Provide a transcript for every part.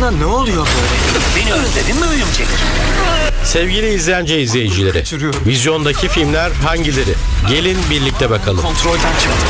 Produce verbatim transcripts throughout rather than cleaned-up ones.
Sana ne oluyor böyle? Beni özledin mi örümcek? Sevgili izlence izleyicileri, vizyondaki filmler hangileri? Gelin birlikte bakalım. Kontrolden çıktı.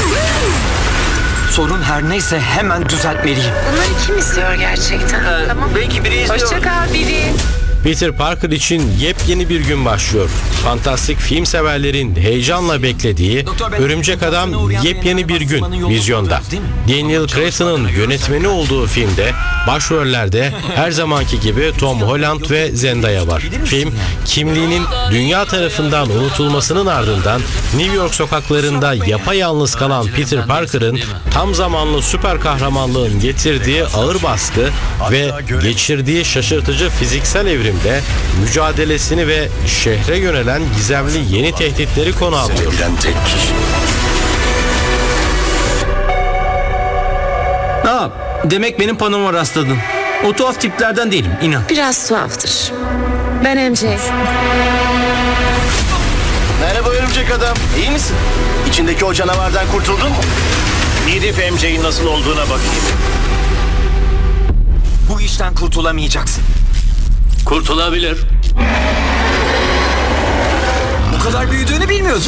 Sorun her neyse hemen düzeltmeliyim. Bunları kim istiyor gerçekten? Ee, Tamam. Belki biri izliyor. Hoşça kal biri. Peter Parker için yepyeni bir gün başlıyor. Fantastik film severlerin heyecanla beklediği Örümcek Adam yepyeni bir gün vizyonda. Daniel Cretton'ın yönetmeni olduğu filmde başrollerde her zamanki gibi Tom Holland ve Zendaya var. Film, kimliğinin dünya tarafından unutulmasının ardından New York sokaklarında yapayalnız kalan Peter Parker'ın tam zamanlı süper kahramanlığın getirdiği ağır baskı ve geçirdiği şaşırtıcı fiziksel evrimde mücadelesini ve şehre yönelen gizemli yeni tehditleri konu alıyor. Tek kişi. Aa, demek benim panoma rastladın. O tuhaf tiplerden değilim, inan. Biraz tuhaftır. Ben M J. Merhaba örümcek adam. İyi misin? İçindeki o canavardan kurtuldun mu? Gidip M J'in nasıl olduğuna bakayım. Bu işten kurtulamayacaksın. Kurtulabilir. Bu kadar büyüdüğünü bilmiyordum.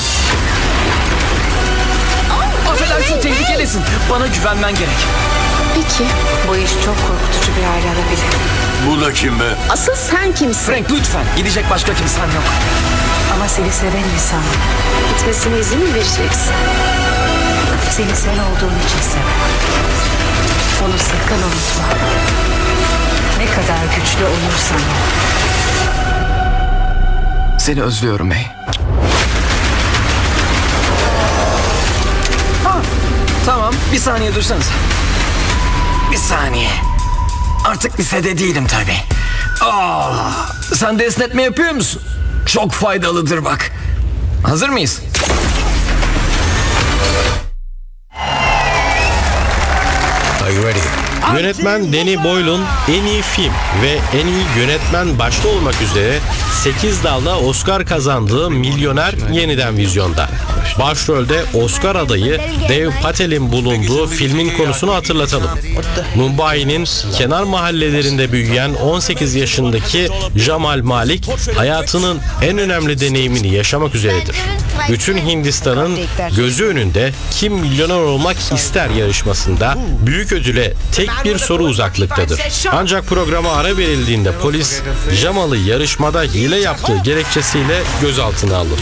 Affedersin, tehlikelisin. Bana güvenmen gerek. Peki. Bu iş çok korkutucu bir hale alabilir. Bu da kim be? Asıl sen kimsin? Frank lütfen. Gidecek başka kimsen yok. Ama seni seven insan. Gitmesine izin mi vereceksin? Seni sen olduğun için sever. Onu sakın unutma. Ne kadar güçlü olursan ol. Seni özlüyorum May. Ha, tamam, bir saniye dursanız. Bir saniye. Artık lisede değilim tabii. Aa, sen de esnetme yapıyor musun? Çok faydalıdır bak. Hazır mıyız? Are you ready? Yönetmen Danny Boyle'un en iyi film ve en iyi yönetmen başta olmak üzere sekiz dalda Oscar kazandığı Milyoner yeniden vizyonda. Başrolde Oscar adayı Dev Patel'in bulunduğu filmin konusunu hatırlatalım. Mumbai'nin kenar mahallelerinde büyüyen on sekiz yaşındaki Jamal Malik hayatının en önemli deneyimini yaşamak üzeredir. Bütün Hindistan'ın gözü önünde kim milyoner olmak ister yarışmasında büyük ödüle tek bir soru uzaklıktadır. Ancak programa ara verildiğinde polis Jamal'ı yarışmada hile yaptığı gerekçesiyle gözaltına alır.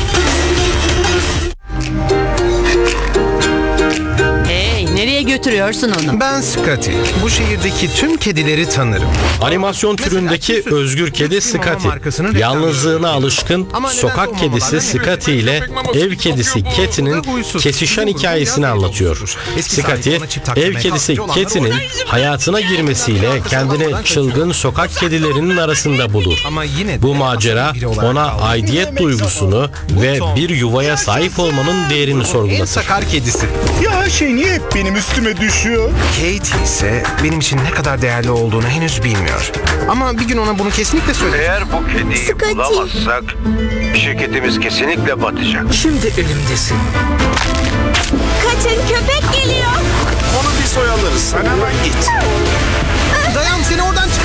Hey, nereye götürüyorsun onu? Ben Scotty. Bu şehirdeki tüm kedileri tanırım. Animasyon türündeki özgür kedi Scotty, yalnızlığına alışkın sokak kedisi Scotty ile ev kedisi Cathy'nin kesişen hikayesini anlatıyor. Scotty, ev kedisi Cathy'nin hayatına girmesiyle kendini çılgın sokak kedilerinin arasında bulur. Bu macera ona aidiyet duygusunu ve bir yuvaya sahip olmanın değerini En sorgulatır. sakar kedisi. Ya her şey niye hep benim üstüme düşüyor? Katie ise benim için ne kadar değerli olduğunu henüz bilmiyor. Ama bir gün ona bunu kesinlikle söyleyeceğim. Eğer bu kediyi bulamazsak şirketimiz kesinlikle batacak. Şimdi elimdesin. Kaçın, köpek geliyor. Onu bir soyalırız. Sen hemen git. Dayan, seni oradan çık.